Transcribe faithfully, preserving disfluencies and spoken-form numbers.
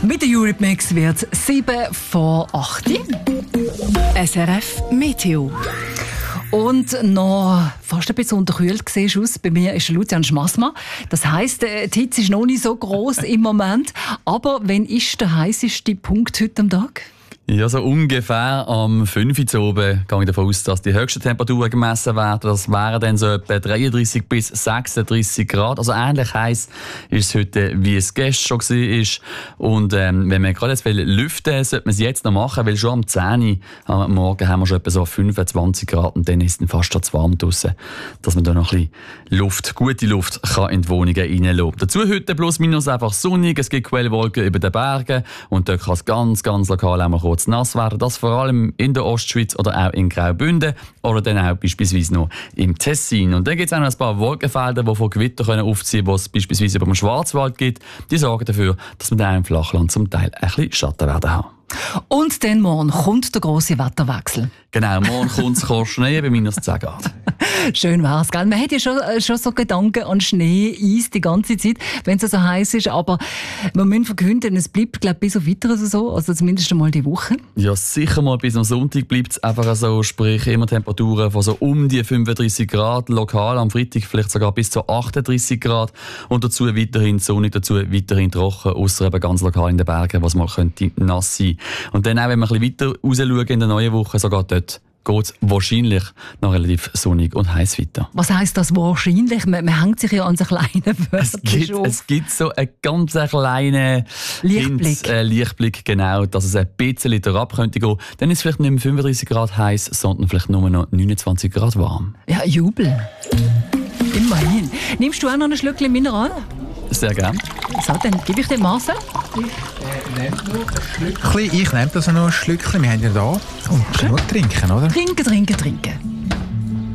Mit der Eurythmics wird es sieben vor acht. S R F Meteo. Und noch fast ein bisschen unterkühlt siehst du aus. Bei mir ist Lucian Schmassmann. Das heisst, die Hitze ist noch nicht so gross im Moment. Aber wann ist der heisseste Punkt heute am Tag? Ja, so ungefähr am fünf Uhr oben gehe ich davon aus, dass die höchsten Temperaturen gemessen werden. Das wären dann so etwa dreiunddreissig bis sechsunddreissig Grad. Also ähnlich heiß ist es heute, wie es gestern schon war. Und ähm, wenn man gerade jetzt lüften will, sollte man es jetzt noch machen, weil schon am zehn Uhr am Morgen haben wir schon etwa so fünfundzwanzig Grad und dann ist es fast schon zu warm draussen, dass man da noch ein bisschen Luft, gute Luft kann in die Wohnungen reinlassen. Dazu heute plus minus einfach sonnig, es gibt Quellwolken über den Bergen und dort kann es ganz, ganz lokal auch mal kurz nass werden. Das vor allem in der Ostschweiz oder auch in Graubünden oder dann auch beispielsweise noch im Tessin. Und dann gibt es auch noch ein paar Wolkenfelder, die von Gewitter aufziehen können, die es beispielsweise über dem Schwarzwald gibt. Die sorgen dafür, dass wir dann im Flachland zum Teil ein bisschen Schatten werden haben. Und dann morgen kommt der grosse Wetterwechsel. Genau, morgen kommt es Schnee bei minus zehn Grad. Schön wär's, gell? Man hat ja schon, schon so Gedanken an Schnee, Eis die ganze Zeit, wenn es so heiß ist. Aber wir müssen verkünden, es bleibt, glaube ich, bis auf weiteres so. Also zumindest einmal die Woche. Ja, sicher mal bis am Sonntag bleibt es einfach so. Sprich, immer Temperaturen von so um die fünfunddreissig Grad. Lokal am Freitag vielleicht sogar bis zu achtunddreissig Grad. Und dazu weiterhin sonnig, dazu weiterhin trocken. Ausser eben ganz lokal in den Bergen, was mal könnte nass sein. Und dann auch, wenn wir ein bisschen weiter raus schauen in der neuen Woche, sogar dort geht es wahrscheinlich noch relativ sonnig und heiß weiter. Was heisst das wahrscheinlich? Man, man hängt sich ja an so kleinen Wörtern es gibt, auf. Es gibt so einen ganz kleinen Lichtblick. Hint, äh, Lichtblick, genau, dass es ein bisschen herab könnte gehen. Dann ist es vielleicht nicht mehr fünfunddreissig Grad heiß, sondern vielleicht nur noch neunundzwanzig Grad warm. Ja, Jubel. Immerhin. Nimmst du auch noch ein Schlückchen Mineral? Sehr gerne. So, dann gebe ich dir Marcel. Ich nehme das noch ein Schlückchen. Wir haben ja da. Und genug trinken, oder? Trinken, trinken, trinken.